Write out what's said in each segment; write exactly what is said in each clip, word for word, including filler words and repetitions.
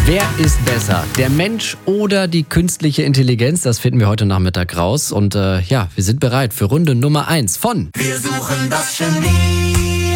Wer ist besser, der Mensch oder die künstliche Intelligenz? Das finden wir heute Nachmittag raus. Und äh, ja, wir sind bereit für Runde Nummer eins von Wir suchen das Genie.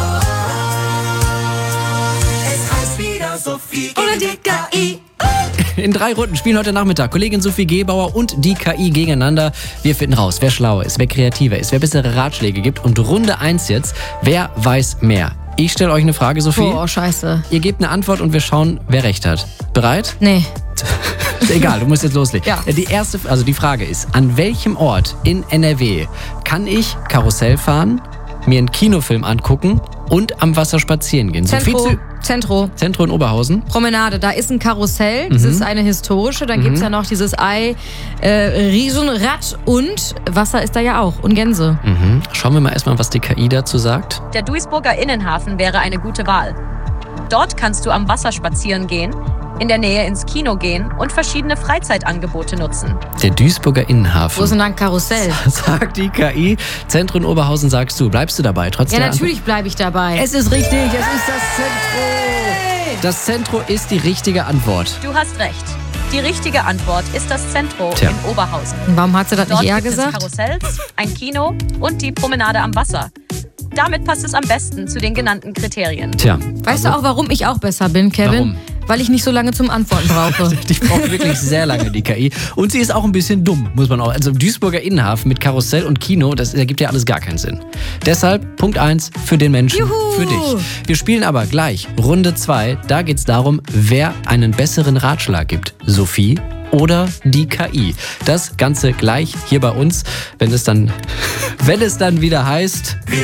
Es heißt wieder Sophie oder die K I. In drei Runden spielen heute Nachmittag Kollegin Sophie Gebauer und die K I gegeneinander. Wir finden raus, wer schlauer ist, wer kreativer ist, wer bessere Ratschläge gibt. Und Runde eins jetzt, wer weiß mehr? Ich stelle euch eine Frage, Sophie. Oh, scheiße. Ihr gebt eine Antwort und wir schauen, wer recht hat. Bereit? Nee. Ist egal, du musst jetzt loslegen. Ja. Die erste, also die Frage ist, an welchem Ort in N R W kann ich Karussell fahren, mir einen Kinofilm angucken und am Wasser spazieren gehen? Zentro, Sophie, Zentro. Zentro in Oberhausen. Promenade, da ist ein Karussell, das Mhm. ist eine historische, dann gibt's ja noch dieses Ei, äh, Riesenrad und Wasser ist da ja auch und Gänse. Mhm. Schauen wir mal erstmal, was die K I dazu sagt. Der Duisburger Innenhafen wäre eine gute Wahl. Dort kannst du am Wasser spazieren gehen, in der Nähe ins Kino gehen und verschiedene Freizeitangebote nutzen. Der Duisburger Innenhafen. Wo ist denn da ein Karussell? Sagt die K I. Zentro in Oberhausen sagst du. Bleibst du dabei? Trotz Ja, der natürlich bleibe ich dabei. Es ist richtig, es ist das Zentro. Das Zentro ist die richtige Antwort. Du hast recht. Die richtige Antwort ist das Zentro Tja. in Oberhausen. Warum hat sie das Dort nicht eher gibt gesagt? es Karussells, ein Kino und die Promenade am Wasser. Damit passt es am besten zu den genannten Kriterien. Tja. Weißt du auch, warum ich auch besser bin, Kevin? Warum? Weil ich nicht so lange zum Antworten brauche. Die braucht wirklich sehr lange, die K I. Und sie ist auch ein bisschen dumm, muss man auch. Also Duisburger Innenhafen mit Karussell und Kino, das ergibt ja alles gar keinen Sinn. Deshalb Punkt eins für den Menschen, Juhu. für dich. Wir spielen aber gleich Runde zwei. Da geht es darum, wer einen besseren Ratschlag gibt. Sophie oder die K I. Das Ganze gleich hier bei uns, wenn es dann, wenn es dann wieder heißt...